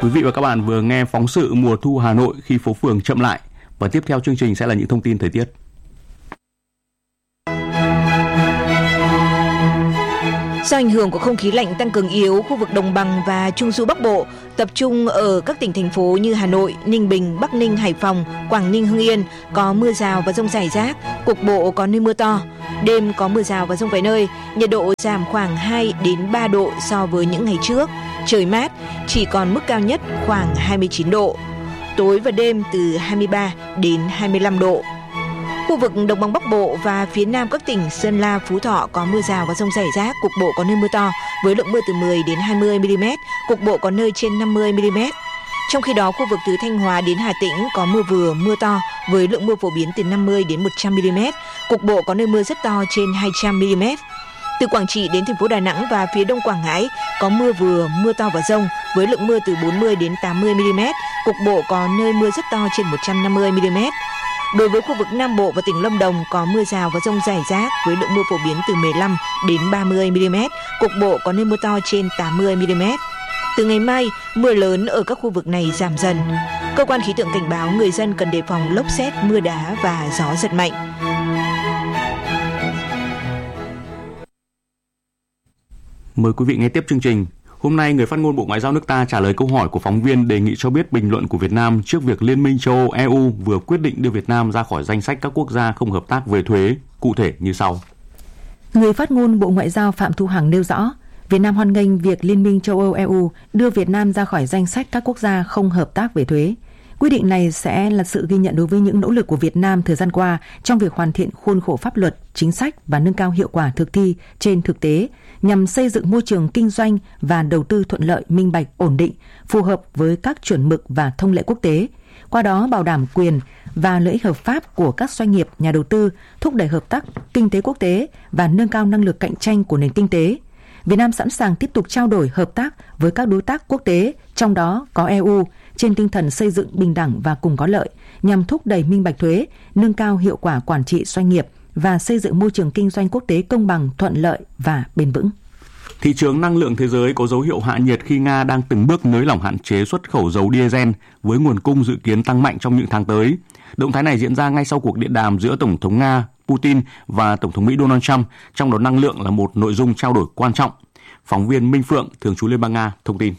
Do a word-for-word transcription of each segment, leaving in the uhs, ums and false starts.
Quý vị và các bạn vừa nghe phóng sự mùa thu Hà Nội khi phố phường chậm lại. Và tiếp theo chương trình sẽ là những thông tin thời tiết. Do ảnh hưởng của không khí lạnh tăng cường yếu, khu vực đồng bằng và trung du Bắc Bộ, tập trung ở các tỉnh thành phố như Hà Nội, Ninh Bình, Bắc Ninh, Hải Phòng, Quảng Ninh, Hưng Yên có mưa rào và dông rải rác, cục bộ có nơi mưa to. Đêm có mưa rào và dông vài nơi, nhiệt độ giảm khoảng hai đến ba độ so với những ngày trước. Trời mát, chỉ còn mức cao nhất khoảng hai mươi chín độ. Tối và đêm từ hai mươi ba đến hai mươi lăm độ. Khu vực đồng bằng Bắc Bộ và phía nam các tỉnh Sơn La, Phú Thọ có mưa rào và dông rải rác, cục bộ có nơi mưa to với lượng mưa từ mười đến hai mươi mi-li-mét, cục bộ có nơi trên năm mươi mi-li-mét. Trong khi đó, khu vực từ Thanh Hóa đến Hà Tĩnh có mưa vừa, mưa to với lượng mưa phổ biến từ năm mươi đến một trăm mi-li-mét, cục bộ có nơi mưa rất to trên hai trăm mi-li-mét. Từ Quảng Trị đến thành phố Đà Nẵng và phía đông Quảng Ngãi có mưa vừa, mưa to và dông với lượng mưa từ bốn mươi đến tám mươi mi-li-mét, cục bộ có nơi mưa rất to trên một trăm năm mươi mi-li-mét. Đối với khu vực Nam Bộ và tỉnh Lâm Đồng có mưa rào và dông rải rác với lượng mưa phổ biến từ mười lăm đến ba mươi mi-li-mét, cục bộ có nơi mưa to trên tám mươi mi-li-mét. Từ ngày mai, mưa lớn ở các khu vực này giảm dần. Cơ quan khí tượng cảnh báo người dân cần đề phòng lốc sét, mưa đá và gió giật mạnh. Mời quý vị nghe tiếp chương trình. Hôm nay, người phát ngôn Bộ Ngoại giao nước ta trả lời câu hỏi của phóng viên đề nghị cho biết bình luận của Việt Nam trước việc Liên minh châu Âu E U vừa quyết định đưa Việt Nam ra khỏi danh sách các quốc gia không hợp tác về thuế, cụ thể như sau. Người phát ngôn Bộ Ngoại giao Phạm Thu Hằng nêu rõ, Việt Nam hoan nghênh việc Liên minh châu Âu E U đưa Việt Nam ra khỏi danh sách các quốc gia không hợp tác về thuế. Quyết định này sẽ là sự ghi nhận đối với những nỗ lực của Việt Nam thời gian qua trong việc hoàn thiện khuôn khổ pháp luật, chính sách và nâng cao hiệu quả thực thi trên thực tế nhằm xây dựng môi trường kinh doanh và đầu tư thuận lợi, minh bạch, ổn định, phù hợp với các chuẩn mực và thông lệ quốc tế. Qua đó bảo đảm quyền và lợi ích hợp pháp của các doanh nghiệp, nhà đầu tư, thúc đẩy hợp tác kinh tế quốc tế và nâng cao năng lực cạnh tranh của nền kinh tế. Việt Nam sẵn sàng tiếp tục trao đổi hợp tác với các đối tác quốc tế, trong đó có E U, trên tinh thần xây dựng bình đẳng và cùng có lợi, nhằm thúc đẩy minh bạch thuế, nâng cao hiệu quả quản trị doanh nghiệp và xây dựng môi trường kinh doanh quốc tế công bằng, thuận lợi và bền vững. Thị trường năng lượng thế giới có dấu hiệu hạ nhiệt khi Nga đang từng bước nới lỏng hạn chế xuất khẩu dầu diesel với nguồn cung dự kiến tăng mạnh trong những tháng tới. Động thái này diễn ra ngay sau cuộc điện đàm giữa Tổng thống Nga Putin và Tổng thống Mỹ Donald Trump, trong đó năng lượng là một nội dung trao đổi quan trọng. Phóng viên Minh Phượng, thường trú Liên bang Nga, thông tin.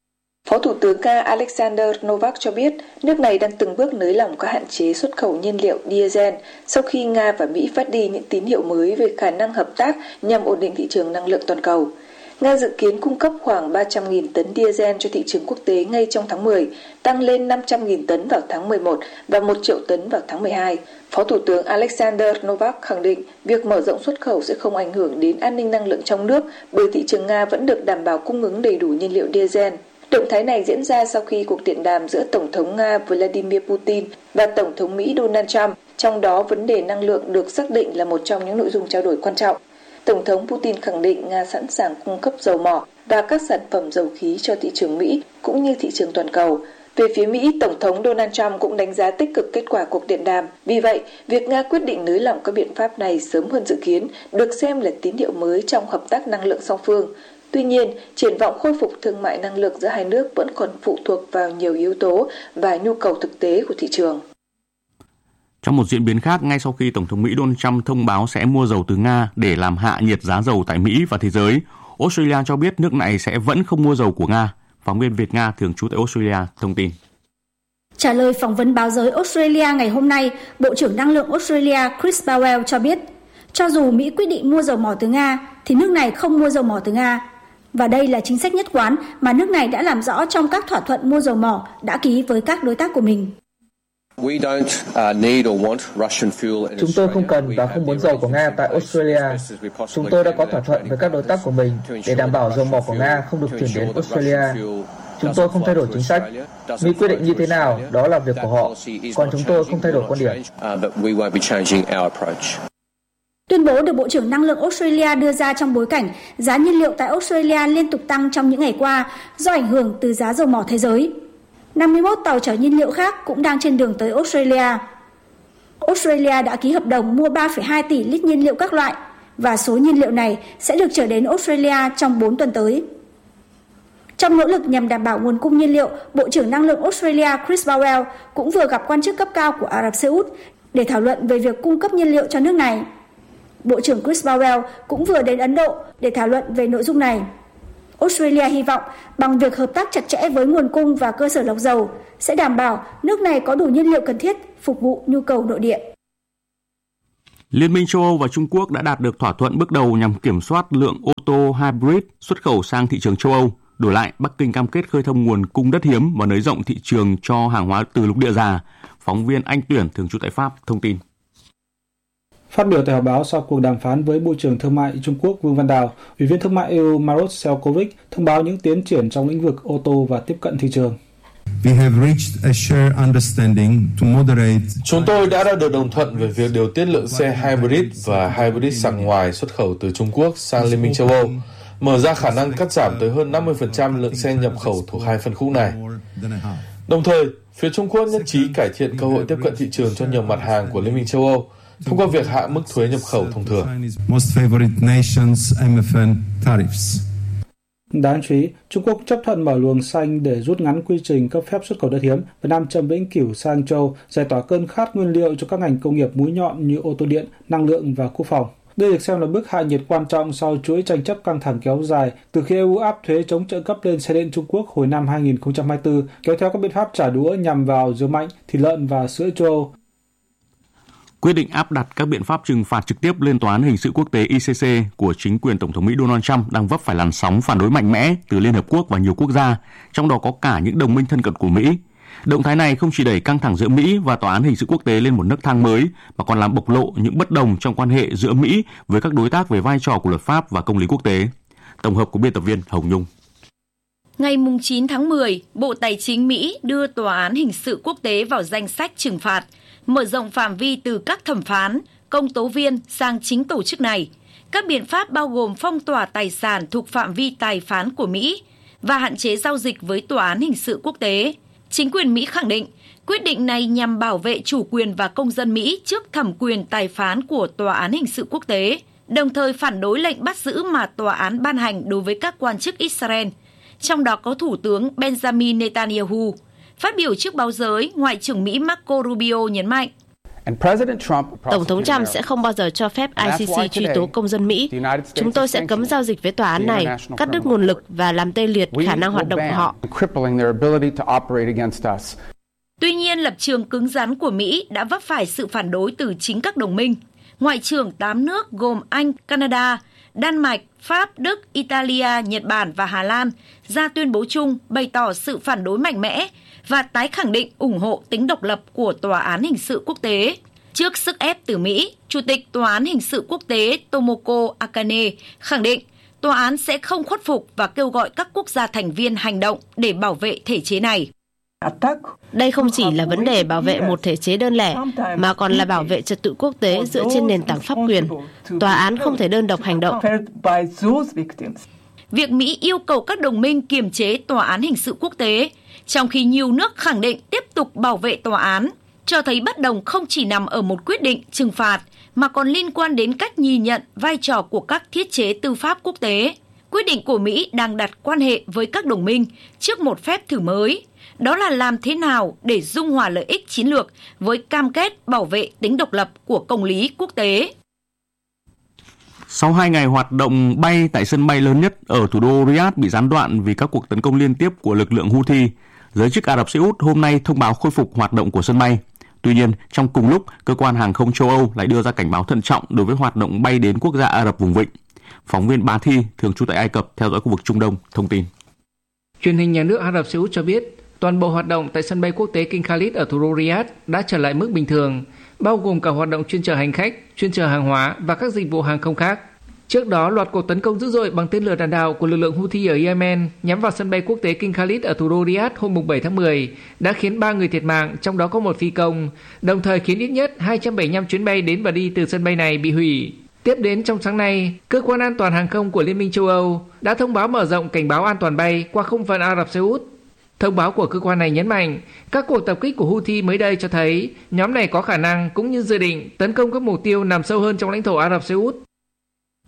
Phó Thủ tướng Nga Alexander Novak cho biết nước này đang từng bước nới lỏng các hạn chế xuất khẩu nhiên liệu diesel sau khi Nga và Mỹ phát đi những tín hiệu mới về khả năng hợp tác nhằm ổn định thị trường năng lượng toàn cầu. Nga dự kiến cung cấp khoảng ba trăm nghìn tấn diesel cho thị trường quốc tế ngay trong tháng mười, tăng lên năm trăm nghìn tấn vào tháng mười một và một triệu tấn vào tháng mười hai. Phó Thủ tướng Alexander Novak khẳng định việc mở rộng xuất khẩu sẽ không ảnh hưởng đến an ninh năng lượng trong nước bởi thị trường Nga vẫn được đảm bảo cung ứng đầy đủ nhiên liệu diesel. Động thái này diễn ra sau khi cuộc điện đàm giữa Tổng thống Nga Vladimir Putin và Tổng thống Mỹ Donald Trump, trong đó vấn đề năng lượng được xác định là một trong những nội dung trao đổi quan trọng. Tổng thống Putin khẳng định Nga sẵn sàng cung cấp dầu mỏ và các sản phẩm dầu khí cho thị trường Mỹ cũng như thị trường toàn cầu. Về phía Mỹ, Tổng thống Donald Trump cũng đánh giá tích cực kết quả cuộc điện đàm. Vì vậy, việc Nga quyết định nới lỏng các biện pháp này sớm hơn dự kiến được xem là tín hiệu mới trong hợp tác năng lượng song phương. Tuy nhiên, triển vọng khôi phục thương mại năng lượng giữa hai nước vẫn còn phụ thuộc vào nhiều yếu tố và nhu cầu thực tế của thị trường. Trong một diễn biến khác, ngay sau khi Tổng thống Mỹ Donald Trump thông báo sẽ mua dầu từ Nga để làm hạ nhiệt giá dầu tại Mỹ và thế giới, Australia cho biết nước này sẽ vẫn không mua dầu của Nga. Phóng viên Việt Nga thường trú tại Australia thông tin. Trả lời phỏng vấn báo giới Australia ngày hôm nay, Bộ trưởng Năng lượng Australia Chris Bowell cho biết, cho dù Mỹ quyết định mua dầu mỏ từ Nga, thì nước này không mua dầu mỏ từ Nga. Và đây là chính sách nhất quán mà nước này đã làm rõ trong các thỏa thuận mua dầu mỏ đã ký với các đối tác của mình. Chúng tôi không cần và không muốn dầu của Nga tại Australia. Chúng tôi đã có thỏa thuận với các đối tác của mình để đảm bảo dầu mỏ của Nga không được chuyển đến Australia. Chúng tôi không thay đổi chính sách. Mỹ quyết định như thế nào, đó là việc của họ. Còn chúng tôi không thay đổi quan điểm. Tuyên bố được Bộ trưởng Năng lượng Australia đưa ra trong bối cảnh giá nhiên liệu tại Australia liên tục tăng trong những ngày qua do ảnh hưởng từ giá dầu mỏ thế giới. năm mươi mốt tàu chở nhiên liệu khác cũng đang trên đường tới Australia. Australia đã ký hợp đồng mua ba phẩy hai tỷ lít nhiên liệu các loại và số nhiên liệu này sẽ được chở đến Australia trong bốn tuần tới. Trong nỗ lực nhằm đảm bảo nguồn cung nhiên liệu, Bộ trưởng Năng lượng Australia Chris Bowell cũng vừa gặp quan chức cấp cao của Ả Rập Xê Út để thảo luận về việc cung cấp nhiên liệu cho nước này. Bộ trưởng Chris Bowell cũng vừa đến Ấn Độ để thảo luận về nội dung này. Australia hy vọng bằng việc hợp tác chặt chẽ với nguồn cung và cơ sở lọc dầu sẽ đảm bảo nước này có đủ nhiên liệu cần thiết phục vụ nhu cầu nội địa. Liên minh châu Âu và Trung Quốc đã đạt được thỏa thuận bước đầu nhằm kiểm soát lượng ô tô hybrid xuất khẩu sang thị trường châu Âu. Đổi lại, Bắc Kinh cam kết khơi thông nguồn cung đất hiếm và nới rộng thị trường cho hàng hóa từ lục địa già. Phóng viên Anh Tuyển thường trú tại Pháp thông tin. Phát biểu tại họp báo sau cuộc đàm phán với Bộ trưởng Thương mại Trung Quốc Vương Văn Đào, Ủy viên Thương mại e u Maroš Šefčovič thông báo những tiến triển trong lĩnh vực ô tô và tiếp cận thị trường. Chúng tôi đã đạt được đồng thuận về việc điều tiết lượng xe hybrid và hybrid sàng ngoài xuất khẩu từ Trung Quốc sang Liên minh châu Âu, mở ra khả năng cắt giảm tới hơn năm mươi phần trăm lượng xe nhập khẩu thuộc hai phân khúc này. Đồng thời, phía Trung Quốc nhất trí cải thiện cơ hội tiếp cận thị trường cho nhiều mặt hàng của Liên minh châu Âu thông qua việc hạ mức thuế nhập khẩu thông thường. Đáng chú ý, Trung Quốc chấp thuận mở luồng xanh để rút ngắn quy trình cấp phép xuất khẩu đất hiếm. Việt Nam chậm vĩnh cửu sang châu, giải tỏa cơn khát nguyên liệu cho các ngành công nghiệp mũi nhọn như ô tô điện, năng lượng và quốc phòng. Đây được xem là bước hạ nhiệt quan trọng sau chuỗi tranh chấp căng thẳng kéo dài từ khi e u áp thuế chống trợ cấp lên xe điện Trung Quốc hồi năm hai nghìn không trăm hai mươi tư, kéo theo các biện pháp trả đũa nhằm vào dưa mạnh, thịt lợn và sữa châu Âu. Quyết định áp đặt các biện pháp trừng phạt trực tiếp lên Tòa án Hình sự Quốc tế I C C của chính quyền Tổng thống Mỹ Donald Trump đang vấp phải làn sóng phản đối mạnh mẽ từ Liên Hợp Quốc và nhiều quốc gia, trong đó có cả những đồng minh thân cận của Mỹ. Động thái này không chỉ đẩy căng thẳng giữa Mỹ và Tòa án Hình sự Quốc tế lên một nấc thang mới, mà còn làm bộc lộ những bất đồng trong quan hệ giữa Mỹ với các đối tác về vai trò của luật pháp và công lý quốc tế. Tổng hợp của biên tập viên Hồng Nhung. Ngày chín tháng mười, Bộ Tài chính Mỹ đưa Tòa án Hình sự Quốc tế vào danh sách trừng phạt, mở rộng phạm vi từ các thẩm phán, công tố viên sang chính tổ chức này. Các biện pháp bao gồm phong tỏa tài sản thuộc phạm vi tài phán của Mỹ và hạn chế giao dịch với Tòa án Hình sự Quốc tế. Chính quyền Mỹ khẳng định, quyết định này nhằm bảo vệ chủ quyền và công dân Mỹ trước thẩm quyền tài phán của Tòa án Hình sự Quốc tế, đồng thời phản đối lệnh bắt giữ mà tòa án ban hành đối với các quan chức Israel, trong đó có Thủ tướng Benjamin Netanyahu. Phát biểu trước báo giới, Ngoại trưởng Mỹ Marco Rubio nhấn mạnh, Tổng thống Trump sẽ không bao giờ cho phép I C C truy tố công dân Mỹ. Chúng tôi sẽ cấm giao dịch với tòa án này, cắt đứt nguồn lực và làm tê liệt khả năng hoạt động của họ. Tuy nhiên, lập trường cứng rắn của Mỹ đã vấp phải sự phản đối từ chính các đồng minh. Ngoại trưởng tám nước gồm Anh, Canada, Đan Mạch, Pháp, Đức, Italia, Nhật Bản và Hà Lan ra tuyên bố chung bày tỏ sự phản đối mạnh mẽ và tái khẳng định ủng hộ tính độc lập của Tòa án Hình sự Quốc tế. Trước sức ép từ Mỹ, Chủ tịch Tòa án Hình sự Quốc tế Tomoko Akane khẳng định tòa án sẽ không khuất phục và kêu gọi các quốc gia thành viên hành động để bảo vệ thể chế này. Đây không chỉ là vấn đề bảo vệ một thể chế đơn lẻ, mà còn là bảo vệ trật tự quốc tế dựa trên nền tảng pháp quyền. Tòa án không thể đơn độc hành động. Việc Mỹ yêu cầu các đồng minh kiềm chế Tòa án Hình sự Quốc tế, trong khi nhiều nước khẳng định tiếp tục bảo vệ tòa án, cho thấy bất đồng không chỉ nằm ở một quyết định trừng phạt, mà còn liên quan đến cách nhìn nhận vai trò của các thiết chế tư pháp quốc tế. Quyết định của Mỹ đang đặt quan hệ với các đồng minh trước một phép thử mới. Đó là làm thế nào để dung hòa lợi ích chiến lược với cam kết bảo vệ tính độc lập của công lý quốc tế. Sau hai ngày hoạt động bay tại sân bay lớn nhất ở thủ đô Riyadh bị gián đoạn vì các cuộc tấn công liên tiếp của lực lượng Houthi, giới chức Ả Rập Xê Út hôm nay thông báo khôi phục hoạt động của sân bay. Tuy nhiên, trong cùng lúc, cơ quan hàng không châu Âu lại đưa ra cảnh báo thận trọng đối với hoạt động bay đến quốc gia Ả Rập vùng vịnh. Phóng viên Bá Thi, thường trú tại Ai Cập, theo dõi khu vực Trung Đông, thông tin. Truyền hình nhà nước Ả Rập Xê Út cho biết, toàn bộ hoạt động tại sân bay quốc tế King Khalid ở thủ đô Riyadh đã trở lại mức bình thường, bao gồm cả hoạt động chuyên chở hành khách, chuyên chở hàng hóa và các dịch vụ hàng không khác. Trước đó, loạt cuộc tấn công dữ dội bằng tên lửa đạn đạo của lực lượng Houthi ở Yemen nhắm vào sân bay quốc tế King Khalid ở thủ đô Riyadh hôm bảy tháng mười đã khiến ba người thiệt mạng, trong đó có một phi công, đồng thời khiến ít nhất hai trăm bảy mươi lăm chuyến bay đến và đi từ sân bay này bị hủy. Tiếp đến trong sáng nay, Cơ quan An toàn Hàng không của Liên minh châu Âu đã thông báo mở rộng cảnh báo an toàn bay qua không phận Ả Rập Xê Út. Thông báo của cơ quan này nhấn mạnh, các cuộc tập kích của Houthi mới đây cho thấy nhóm này có khả năng cũng như dự định tấn công các mục tiêu nằm sâu hơn trong lãnh thổ Ả Rập Xê Út.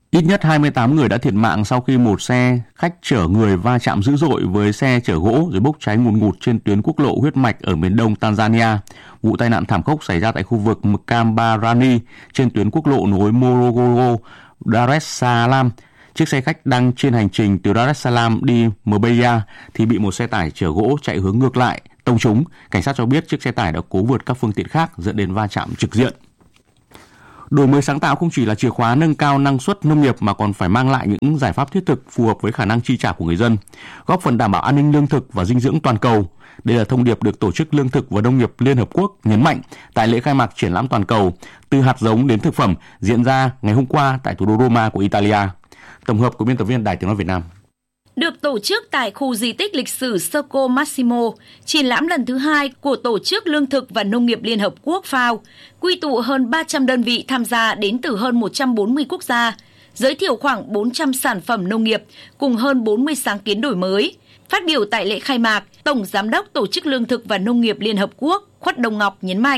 Ít nhất hai mươi tám người đã thiệt mạng sau khi một xe khách chở người va chạm dữ dội với xe chở gỗ rồi bốc cháy ngùn ngụt trên tuyến quốc lộ huyết mạch ở miền đông Tanzania. Vụ tai nạn thảm khốc xảy ra tại khu vực Mkambarani trên tuyến quốc lộ nối Morogoro, Dar es Salaam. Chiếc xe khách đang trên hành trình từ Dar es Salaam đi Mbeya thì bị một xe tải chở gỗ chạy hướng ngược lại tông trúng. Cảnh sát cho biết chiếc xe tải đã cố vượt các phương tiện khác dẫn đến va chạm trực diện. Đổi mới sáng tạo không chỉ là chìa khóa nâng cao năng suất nông nghiệp mà còn phải mang lại những giải pháp thiết thực phù hợp với khả năng chi trả của người dân, góp phần đảm bảo an ninh lương thực và dinh dưỡng toàn cầu. Đây là thông điệp được Tổ chức Lương thực và Nông nghiệp Liên Hợp Quốc nhấn mạnh tại lễ khai mạc triển lãm toàn cầu từ hạt giống đến thực phẩm diễn ra ngày hôm qua tại thủ đô Roma của Italia. Tổng hợp của biên tập viên Đài Tiếng nói Việt Nam. Được tổ chức tại khu di tích lịch sử Circo Massimo, triển lãm lần thứ hai của Tổ chức Lương thực và Nông nghiệp Liên Hợp Quốc F A O, quy tụ hơn ba trăm đơn vị tham gia đến từ hơn một trăm bốn mươi quốc gia, giới thiệu khoảng bốn trăm sản phẩm nông nghiệp cùng hơn bốn mươi sáng kiến đổi mới. Phát biểu tại lễ khai mạc, Tổng Giám đốc Tổ chức Lương thực và Nông nghiệp Liên Hợp Quốc Khuất Đông Ngọc nhấn mạnh,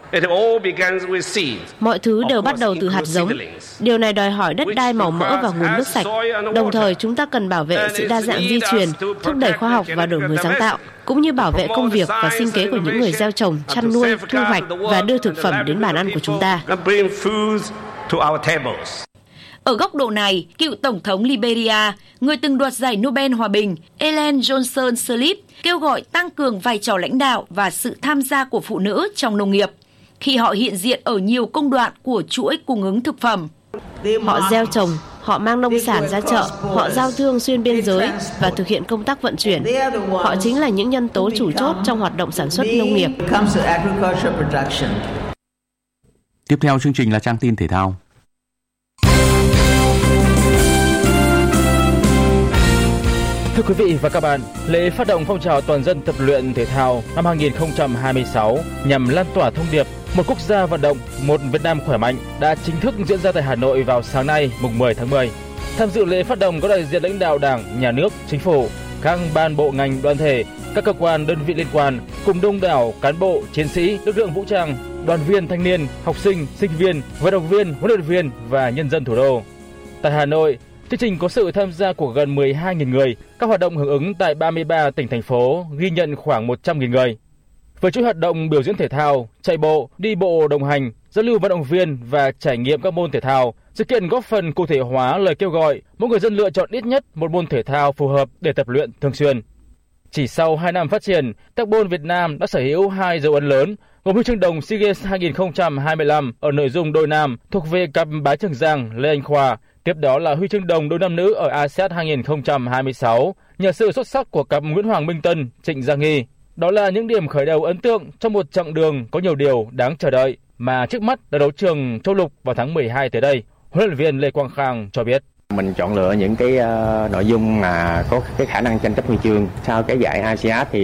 mọi thứ đều bắt đầu từ hạt giống. Điều này đòi hỏi đất đai màu mỡ và nguồn nước sạch. Đồng thời, chúng ta cần bảo vệ sự đa dạng di truyền, thúc đẩy khoa học và đổi mới sáng tạo, cũng như bảo vệ công việc và sinh kế của những người gieo trồng, chăn nuôi, thu hoạch và đưa thực phẩm đến bàn ăn của chúng ta. Ở góc độ này, cựu Tổng thống Liberia, người từng đoạt giải Nobel Hòa bình, Ellen Johnson Sirleaf kêu gọi tăng cường vai trò lãnh đạo và sự tham gia của phụ nữ trong nông nghiệp, khi họ hiện diện ở nhiều công đoạn của chuỗi cung ứng thực phẩm. Họ gieo trồng, họ mang nông sản ra chợ, họ giao thương xuyên biên giới và thực hiện công tác vận chuyển. Họ chính là những nhân tố chủ chốt trong hoạt động sản xuất nông nghiệp. Tiếp theo chương trình là trang tin thể thao. Thưa quý vị và các bạn, lễ phát động phong trào toàn dân tập luyện thể thao năm hai không hai sáu nhằm lan tỏa thông điệp một quốc gia vận động, một Việt Nam khỏe mạnh đã chính thức diễn ra tại Hà Nội vào sáng nay, mùng mười tháng mười. Tham dự lễ phát động có đại diện lãnh đạo Đảng, Nhà nước, Chính phủ, các ban bộ ngành đoàn thể, các cơ quan đơn vị liên quan, cùng đông đảo cán bộ, chiến sĩ, lực lượng vũ trang, đoàn viên thanh niên, học sinh, sinh viên, vận động viên, huấn luyện viên và nhân dân thủ đô. Tại Hà Nội, chương trình có sự tham gia của gần mười hai nghìn người, các hoạt động hưởng ứng tại ba mươi ba tỉnh thành phố ghi nhận khoảng một trăm nghìn người. Với chuỗi hoạt động biểu diễn thể thao, chạy bộ, đi bộ đồng hành, giao lưu vận động viên và trải nghiệm các môn thể thao, sự kiện góp phần cụ thể hóa lời kêu gọi mỗi người dân lựa chọn ít nhất một môn thể thao phù hợp để tập luyện thường xuyên. Chỉ sau hai năm phát triển, Tacbol Việt Nam đã sở hữu hai dấu ấn lớn, gồm huy chương đồng SEA Games hai không hai lăm ở nội dung đôi nam thuộc về cặp Bá Trường Giang, Lê Anh Khoa. Tiếp đó là huy chương đồng đôi nam nữ ở a sê an hai không hai sáu nhờ sự xuất sắc của cặp Nguyễn Hoàng Minh Tân, Trịnh Gia Nghi. Đó là những điểm khởi đầu ấn tượng trong một chặng đường có nhiều điều đáng chờ đợi mà trước mắt là đấu trường Châu Lục vào tháng mười hai tới đây. Huấn luyện viên Lê Quang Khang cho biết. Mình chọn lựa những cái uh, nội dung mà có cái khả năng tranh chấp huy chương. Sau cái giải a sê an thì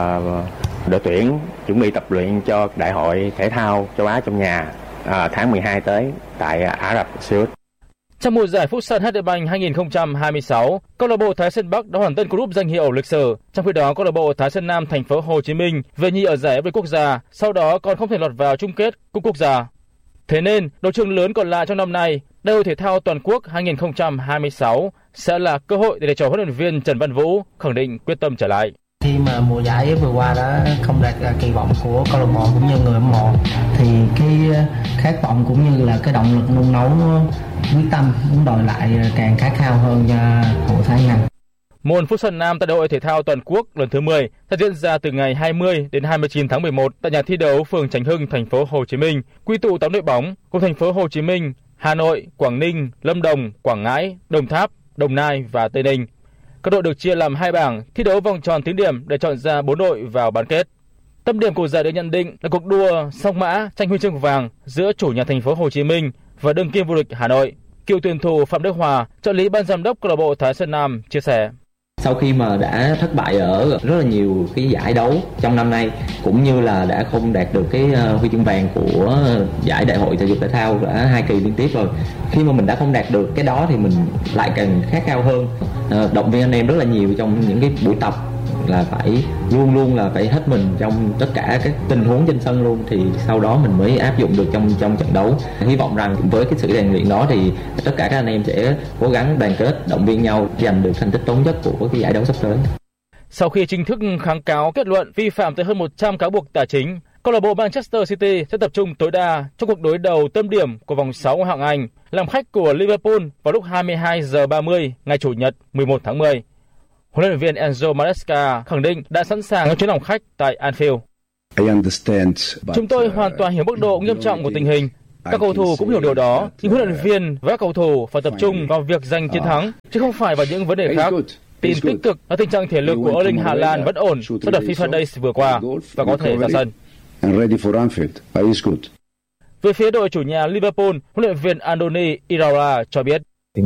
uh, đội tuyển chuẩn bị tập luyện cho đại hội thể thao châu Á trong nhà uh, tháng mười hai tới tại Ả Rập Xê Út. Trong mùa giải Futsal hát đê Bank hai không hai sáu, câu lạc bộ Thái Sơn Bắc đã hoàn tất cúp danh hiệu lịch sử. Trong khi đó, câu lạc bộ Thái Sơn Nam thành phố Hồ Chí Minh về nhì ở giải vô địch quốc gia, sau đó còn không thể lọt vào chung kết cúp quốc gia. Thế nên, đấu trường lớn còn lại trong năm nay, Đại hội thể thao toàn quốc hai không hai sáu sẽ là cơ hội để cho huấn luyện viên Trần Văn Vũ khẳng định quyết tâm trở lại. Khi mà mùa giải vừa qua đã không đạt kỳ vọng của câu lạc bộ cũng như người hâm mộ, thì cái khát vọng cũng như là cái động lực nung nấu quyết tâm muốn đòi lại càng khát khao hơn cho hội Thái Nam. Môn Futsal Nam tại Đại hội thể thao toàn quốc lần thứ mười sẽ diễn ra từ ngày hai mươi đến hai mươi chín tháng mười một tại nhà thi đấu phường Chánh Hưng, thành phố Hồ Chí Minh, quy tụ tám đội bóng gồm thành phố Hồ Chí Minh, Hà Nội, Quảng Ninh, Lâm Đồng, Quảng Ngãi, Đồng Tháp, Đồng Nai và Tây Ninh. Các đội được chia làm hai bảng, thi đấu vòng tròn tính điểm để chọn ra bốn đội vào bán kết. Tâm điểm của giải được nhận định là cuộc đua song mã tranh huy chương vàng giữa chủ nhà thành phố Hồ Chí Minh và đương kim vô địch Hà Nội. Cựu tuyển thủ Phạm Đức Hòa, trợ lý ban giám đốc câu lạc bộ Thái Sơn Nam chia sẻ. Sau khi mà đã thất bại ở rất là nhiều cái giải đấu trong năm nay, cũng như là đã không đạt được cái huy chương vàng của giải đại hội thể dục thể thao đã hai kỳ liên tiếp rồi, khi mà mình đã không đạt được cái đó thì mình lại càng khát khao hơn, động viên anh em rất là nhiều trong những cái buổi tập là phải luôn luôn là phải hết mình trong tất cả các tình huống trên sân luôn, thì sau đó mình mới áp dụng được trong trong trận đấu. Hy vọng rằng với cái sự rèn luyện đó thì tất cả các anh em sẽ cố gắng đoàn kết, động viên nhau giành được thành tích tốt nhất của cái giải đấu sắp tới. Sau khi chính thức kháng cáo kết luận vi phạm tới hơn một trăm cáo buộc tài chính, câu lạc bộ Manchester City sẽ tập trung tối đa trong cuộc đối đầu tâm điểm của vòng sáu hạng Anh, làm khách của Liverpool vào lúc hai mươi hai giờ ba mươi ngày Chủ nhật mười một tháng mười. Huấn luyện viên Enzo Maresca khẳng định đã sẵn sàng cho chuyến làm khách tại Anfield. Chúng tôi hoàn toàn hiểu mức độ nghiêm trọng của tình hình. Các cầu thủ cũng hiểu điều đó, nhưng huấn luyện viên và các cầu thủ phải tập trung vào việc giành chiến thắng, chứ không phải vào những vấn đề khác. Tin tích cực là tình trạng thể lực của Erling Haaland vẫn ổn sau đợt FIFA Days vừa qua và có thể ra sân. Về phía đội chủ nhà Liverpool, huấn luyện viên Andoni Iraola cho biết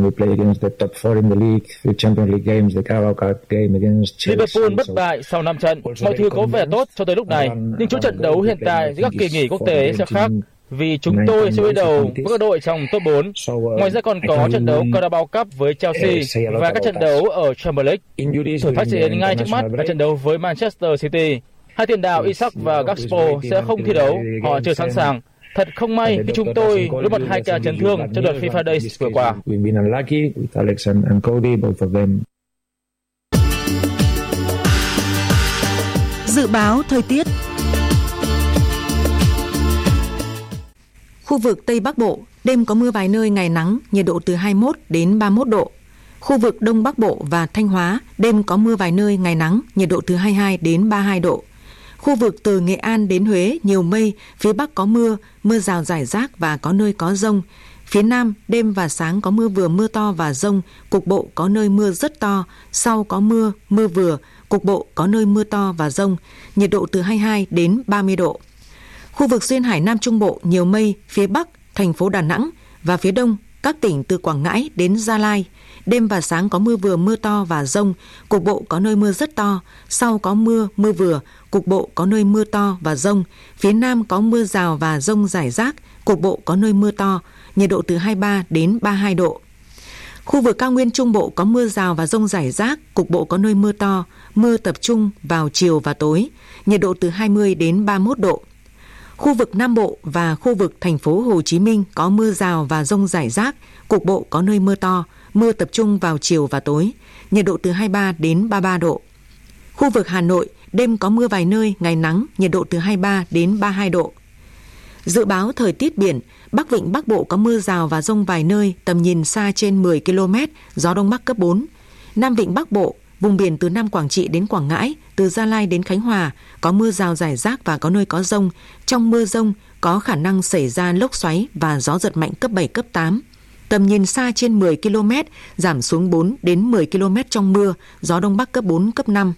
Liverpool bất bại sau năm trận, mọi thứ có vẻ tốt cho tới lúc này, nhưng chuỗi trận đấu hiện tại giữa các kỳ nghỉ quốc tế sẽ khác, vì chúng tôi sẽ đối đầu với các đội trong top bốn. Ngoài ra còn có trận đấu Carabao Cup với Chelsea và các trận đấu ở Champions League. Thử thách sẽ đến ngay trước mắt là trận đấu với Manchester City. Hai tiền đạo Isak và Gakpo sẽ không thi đấu, họ chưa sẵn sàng. Thật không may khi chúng tôi đối mặt hai ca chấn thương trong đợt FIFA Days vừa qua. Dự báo thời tiết. Khu vực Tây Bắc Bộ, đêm có mưa vài nơi, ngày nắng, nhiệt độ từ hai mươi mốt đến ba mươi mốt độ. Khu vực Đông Bắc Bộ và Thanh Hóa, đêm có mưa vài nơi, ngày nắng, nhiệt độ từ hai mươi hai đến ba mươi hai độ. Khu vực từ Nghệ An đến Huế, nhiều mây, phía Bắc có mưa, mưa rào rải rác và có nơi có dông. Phía Nam, đêm và sáng có mưa vừa mưa to và dông, cục bộ có nơi mưa rất to, sau có mưa, mưa vừa, cục bộ có nơi mưa to và dông, nhiệt độ từ hai mươi hai đến ba mươi độ. Khu vực Duyên Hải Nam Trung Bộ, nhiều mây, phía Bắc, thành phố Đà Nẵng và phía Đông, các tỉnh từ Quảng Ngãi đến Gia Lai. Đêm và sáng có mưa vừa mưa to và dông, cục bộ có nơi mưa rất to, sau có mưa, mưa vừa, cục bộ có nơi mưa to và dông. Phía Nam có mưa rào và dông rải rác, cục bộ có nơi mưa to, nhiệt độ từ hai mươi ba đến ba mươi hai độ. Khu vực Cao Nguyên Trung Bộ có mưa rào và dông rải rác, cục bộ có nơi mưa to, mưa tập trung vào chiều và tối, nhiệt độ từ hai mươi đến ba mươi mốt độ. Khu vực Nam Bộ và khu vực thành phố Hồ Chí Minh có mưa rào và dông rải rác, cục bộ có nơi mưa to, mưa tập trung vào chiều và tối, nhiệt độ từ hai mươi ba đến ba mươi ba độ. Khu vực Hà Nội, đêm có mưa vài nơi, ngày nắng, nhiệt độ từ hai mươi ba đến ba mươi hai độ. Dự báo thời tiết biển, Bắc Vịnh Bắc Bộ có mưa rào và dông vài nơi, tầm nhìn xa trên mười ki lô mét, gió Đông Bắc cấp bốn. Nam Vịnh Bắc Bộ, vùng biển từ Nam Quảng Trị đến Quảng Ngãi, từ Gia Lai đến Khánh Hòa, có mưa rào rải rác và có nơi có dông. Trong mưa dông, có khả năng xảy ra lốc xoáy và gió giật mạnh cấp bảy, cấp tám. Tầm nhìn xa trên mười ki lô mét, giảm xuống bốn đến mười ki lô mét trong mưa, gió Đông Bắc cấp bốn, cấp năm.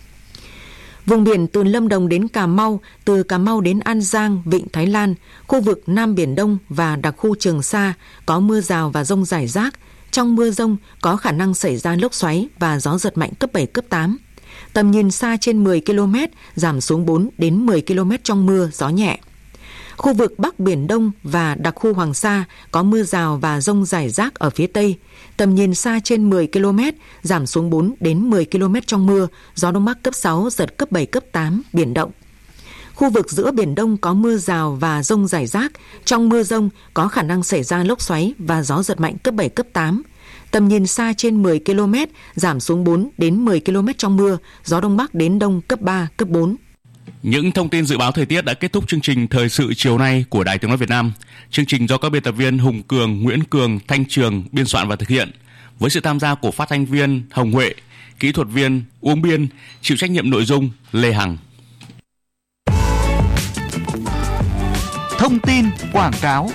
Vùng biển từ Lâm Đồng đến Cà Mau, từ Cà Mau đến An Giang, Vịnh Thái Lan, khu vực Nam Biển Đông và đặc khu Trường Sa có mưa rào và dông rải rác. Trong mưa dông có khả năng xảy ra lốc xoáy và gió giật mạnh cấp bảy, cấp tám. Tầm nhìn xa trên mười ki lô mét, giảm xuống bốn đến mười ki lô mét trong mưa, gió nhẹ. Khu vực Bắc Biển Đông và đặc khu Hoàng Sa có mưa rào và dông rải rác ở phía Tây. Tầm nhìn xa trên mười ki lô mét, giảm xuống bốn đến mười ki lô mét trong mưa, gió Đông Bắc cấp sáu, giật cấp bảy, cấp tám, biển động. Khu vực giữa Biển Đông có mưa rào và dông rải rác. Trong mưa dông có khả năng xảy ra lốc xoáy và gió giật mạnh cấp bảy, cấp tám. Tầm nhìn xa trên mười ki lô mét, giảm xuống bốn đến mười ki lô mét trong mưa, gió Đông Bắc đến Đông cấp ba, cấp bốn. Những thông tin dự báo thời tiết đã kết thúc chương trình Thời sự chiều nay của Đài Tiếng nói Việt Nam. Chương trình do các biên tập viên Hùng Cường, Nguyễn Cường, Thanh Trường biên soạn và thực hiện, với sự tham gia của phát thanh viên Hồng Huệ, kỹ thuật viên Uông Biên, chịu trách nhiệm nội dung Lê Hằng. Thông tin quảng cáo.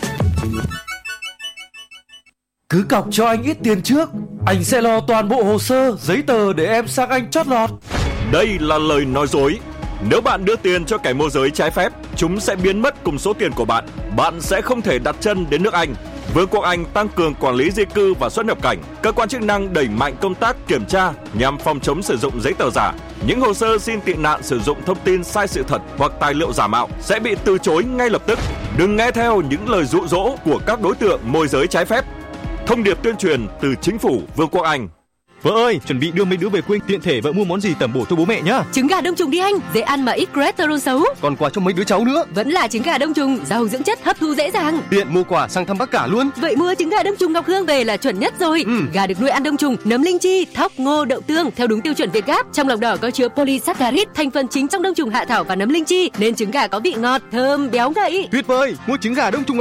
Cứ cọc cho anh ít tiền trước, anh sẽ lo toàn bộ hồ sơ, giấy tờ để em sang Anh chót lọt. Đây là lời nói dối. Nếu bạn đưa tiền cho kẻ môi giới trái phép, chúng sẽ biến mất cùng số tiền của bạn. Bạn sẽ không thể đặt chân đến nước Anh. Vương quốc Anh tăng cường quản lý di cư và xuất nhập cảnh. Cơ quan chức năng đẩy mạnh công tác kiểm tra nhằm phòng chống sử dụng giấy tờ giả. Những hồ sơ xin tị nạn sử dụng thông tin sai sự thật hoặc tài liệu giả mạo sẽ bị từ chối ngay lập tức. Đừng nghe theo những lời dụ dỗ của các đối tượng môi giới trái phép. Thông điệp tuyên truyền từ chính phủ Vương quốc Anh. Vợ ơi, chuẩn bị đưa mấy đứa về quê, tiện thể vợ mua món gì tẩm bổ cho bố mẹ nhá. Trứng gà đông trùng đi anh, dễ ăn mà ít cholesterol xấu. Còn quà cho mấy đứa cháu nữa. Vẫn là trứng gà đông trùng, giàu dưỡng chất, hấp thu dễ dàng. Tiện mua quà sang thăm bác cả luôn. Vậy mua trứng gà đông trùng Ngọc Hương về là chuẩn nhất rồi. Ừ. Gà được nuôi ăn đông trùng, nấm linh chi, thóc, ngô, đậu tương theo đúng tiêu chuẩn Việt Gáp. Trong lòng đỏ có chứa polysaccharide, thành phần chính trong đông trùng hạ thảo và nấm linh chi, nên trứng gà có vị ngọt, thơm, béo ngậy. Tuyệt vời, mua trứng gà đông trùng